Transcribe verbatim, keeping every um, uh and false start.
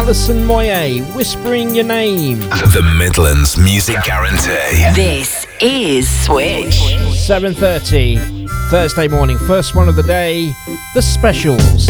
Alison Moyet, Whispering Your Name. The Midlands Music Guarantee. This is Switch. seven thirty, Thursday morning, first one of the day, The Specials.